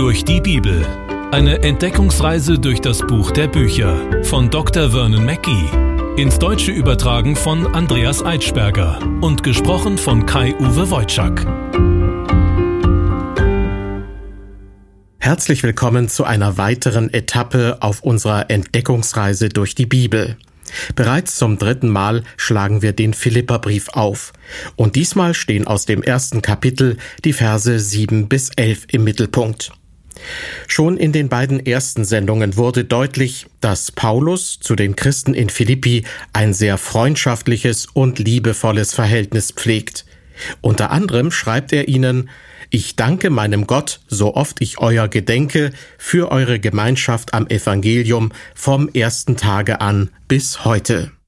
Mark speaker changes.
Speaker 1: Durch die Bibel. Eine Entdeckungsreise durch das Buch der Bücher von Dr. Vernon Mackey. Ins Deutsche übertragen von Andreas Eitschberger und gesprochen von Kai-Uwe Wojczak.
Speaker 2: Herzlich willkommen zu einer weiteren Etappe auf unserer Entdeckungsreise durch die Bibel. Bereits zum 3. Mal schlagen wir den Philipperbrief auf. Und diesmal stehen aus dem 1. Kapitel die Verse 7 bis 11 im Mittelpunkt. Schon in den beiden ersten Sendungen wurde deutlich, dass Paulus zu den Christen in Philippi ein sehr freundschaftliches und liebevolles Verhältnis pflegt. Unter anderem schreibt er ihnen: Ich danke meinem Gott, so oft ich euer gedenke, für eure Gemeinschaft am Evangelium vom ersten Tage an bis heute.